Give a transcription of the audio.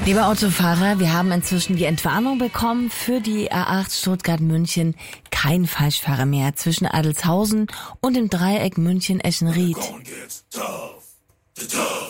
Lieber Autofahrer, wir haben inzwischen die Entwarnung bekommen für die A8 Stuttgart-München. Kein Falschfahrer mehr zwischen Adelzhausen und dem Dreieck München-Eschenried.